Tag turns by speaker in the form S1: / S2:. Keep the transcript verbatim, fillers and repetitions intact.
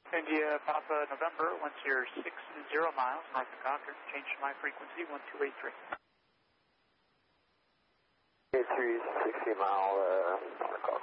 S1: India Papa November, once you're six zero miles north of Cochrane, change to my frequency one two eight three.
S2: eight three, sixty mile uh, north of Cochrane.